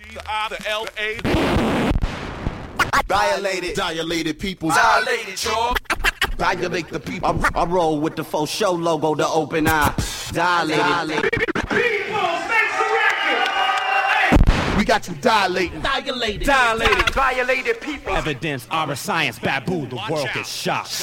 the I, the L, A. Dilated people. Dilated, y'all. Dilate the people. I roll with the faux show logo, the open eye. Dilated. We got you dilating. Dilated. Dilated. Violated people. Evidence, our science, babu, the world is shocked.